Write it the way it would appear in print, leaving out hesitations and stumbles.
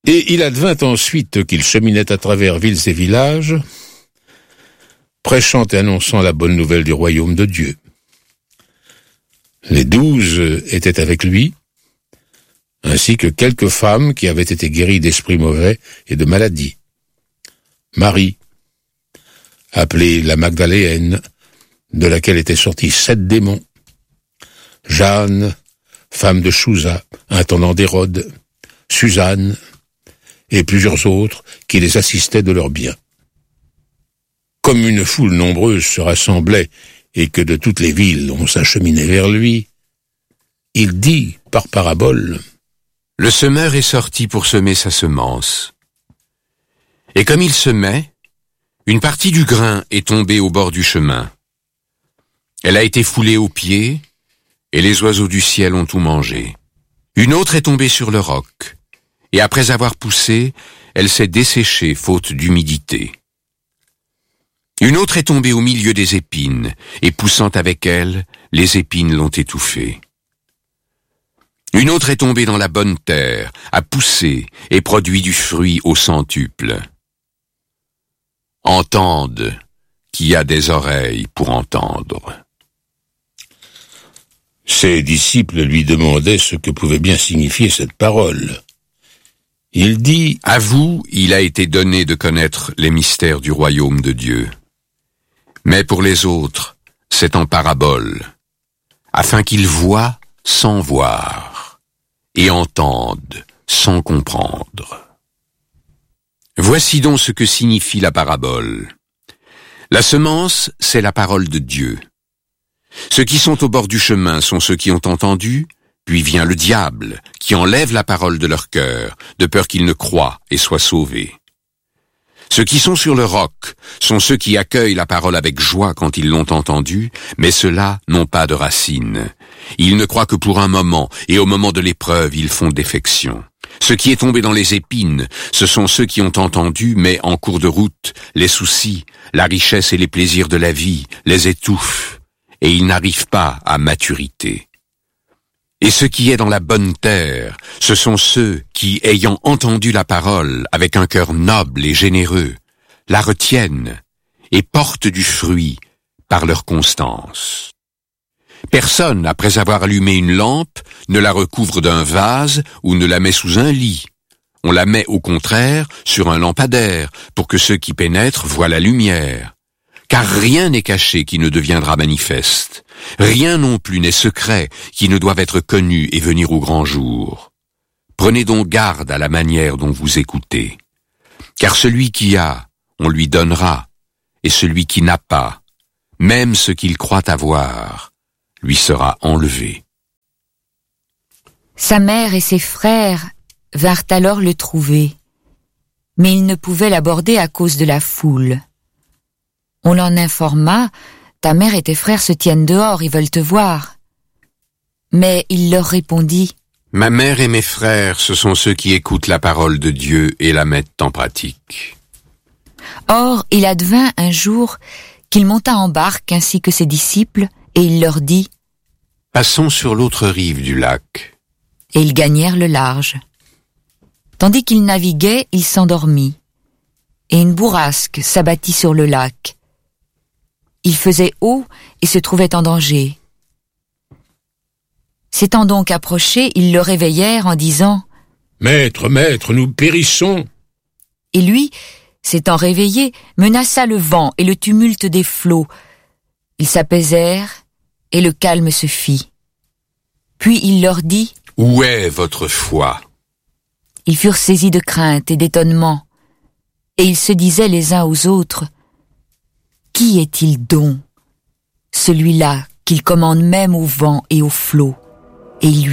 Et il advint ensuite qu'il cheminait à travers villes et villages, prêchant et annonçant la bonne nouvelle du royaume de Dieu. Les 12 étaient avec lui, ainsi que quelques femmes qui avaient été guéries d'esprits mauvais et de maladies. Marie, appelée la Magdaléenne, de laquelle étaient sortis 7 démons. Jeanne, femme de Chouza, intendant d'Hérode, Suzanne, et plusieurs autres qui les assistaient de leurs biens. Comme une foule nombreuse se rassemblait et que de toutes les villes on s'acheminait vers lui, il dit par parabole: Le semeur est sorti pour semer sa semence. Et comme il semait, une partie du grain est tombée au bord du chemin. Elle a été foulée aux pieds, et les oiseaux du ciel ont tout mangé. Une autre est tombée sur le roc, et après avoir poussé, elle s'est desséchée faute d'humidité. Une autre est tombée au milieu des épines, et poussant avec elle, les épines l'ont étouffée. Une autre est tombée dans la bonne terre, a poussé, et produit du fruit au centuple. Entende, qui a des oreilles pour entendre. Ses disciples lui demandaient ce que pouvait bien signifier cette parole. Il dit: À vous, il a été donné de connaître les mystères du royaume de Dieu. Mais pour les autres, c'est en parabole, afin qu'ils voient sans voir, et entendent sans comprendre. Voici donc ce que signifie la parabole. La semence, c'est la parole de Dieu. Ceux qui sont au bord du chemin sont ceux qui ont entendu, puis vient le diable, qui enlève la parole de leur cœur, de peur qu'ils ne croient et soient sauvés. Ceux qui sont sur le roc sont ceux qui accueillent la parole avec joie quand ils l'ont entendue, mais ceux-là n'ont pas de racines. Ils ne croient que pour un moment, et au moment de l'épreuve, ils font défection. Ce qui est tombé dans les épines, ce sont ceux qui ont entendu, mais en cours de route, les soucis, la richesse et les plaisirs de la vie les étouffent, et ils n'arrivent pas à maturité. Et ce qui est dans la bonne terre, ce sont ceux qui, ayant entendu la parole avec un cœur noble et généreux, la retiennent et portent du fruit par leur constance. Personne, après avoir allumé une lampe, ne la recouvre d'un vase ou ne la met sous un lit. On la met au contraire sur un lampadaire pour que ceux qui pénètrent voient la lumière. Car rien n'est caché qui ne deviendra manifeste. Rien non plus n'est secret qui ne doive être connu et venir au grand jour. Prenez donc garde à la manière dont vous écoutez. Car celui qui a, on lui donnera, et celui qui n'a pas, même ce qu'il croit avoir, lui sera enlevé. Sa mère et ses frères vinrent alors le trouver, mais ils ne pouvaient l'aborder à cause de la foule. On l'en informa: ta mère et tes frères se tiennent dehors, ils veulent te voir. Mais il leur répondit: Ma mère et mes frères, ce sont ceux qui écoutent la parole de Dieu et la mettent en pratique. Or, il advint un jour qu'il monta en barque ainsi que ses disciples, et il leur dit: Passons sur l'autre rive du lac. Et ils gagnèrent le large. Tandis qu'il naviguait, il s'endormit, et une bourrasque s'abattit sur le lac. Il faisait haut et se trouvait en danger. S'étant donc approchés, ils le réveillèrent en disant: Maître, maître, nous périssons. Et lui, s'étant réveillé, menaça le vent et le tumulte des flots. Ils s'apaisèrent et le calme se fit. Puis il leur dit: Où est votre foi? Ils furent saisis de crainte et d'étonnement, et ils se disaient les uns aux autres: Qui est-il donc, celui-là qu'il commande même au vent et aux flots, et il lui